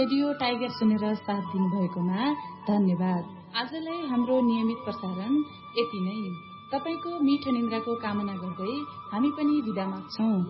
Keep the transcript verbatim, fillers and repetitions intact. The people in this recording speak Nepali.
रेडियो टाइगर सुनेर साथ दिनुभएकोमा धन्यवाद। आजलाई हाम्रो नियमित प्रसारण यति नै। तपाईको मिठो निन्द्राको कामना गर्दै हामी पनि बिदा माग्छौं।